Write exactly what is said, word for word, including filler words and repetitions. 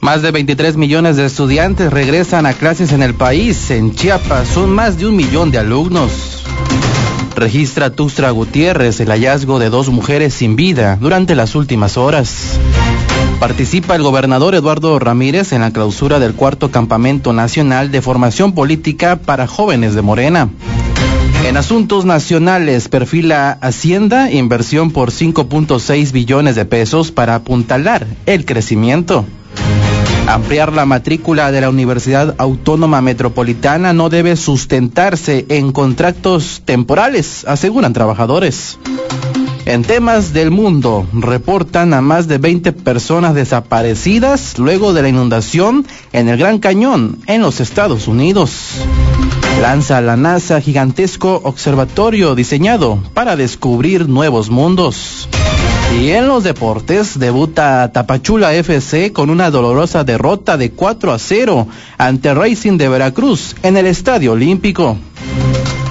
Más de veintitrés millones de estudiantes regresan a clases en el país. En Chiapas son más de un millón de alumnos. Registra Tuxtla Gutiérrez el hallazgo de dos mujeres sin vida durante las últimas horas. Participa el gobernador Eduardo Ramírez en la clausura del cuarto Campamento Nacional de Formación Política para Jóvenes de Morena. En asuntos nacionales, perfila Hacienda inversión por cinco punto seis billones de pesos para apuntalar el crecimiento. Ampliar la matrícula de la Universidad Autónoma Metropolitana no debe sustentarse en contratos temporales, aseguran trabajadores. En temas del mundo, reportan a más de veinte personas desaparecidas luego de la inundación en el Gran Cañón, en los Estados Unidos. Lanza la NASA gigantesco observatorio diseñado para descubrir nuevos mundos. Y en los deportes, debuta Tapachula F C con una dolorosa derrota de cuatro a cero ante Racing de Veracruz en el Estadio Olímpico.